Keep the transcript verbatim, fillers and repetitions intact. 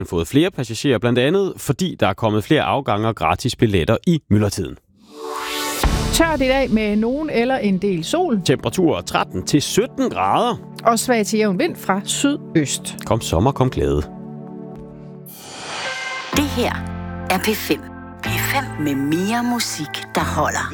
fået flere passagerer, blandt andet fordi der er kommet flere afgange og gratis billetter i myldretiden. Tørt i dag med nogen eller en del sol. Temperatur tretten til sytten grader. Og svag til jævn vind fra sydøst. Kom sommer, kom glæde. Det her er P fem. P fem med mere musik, der holder.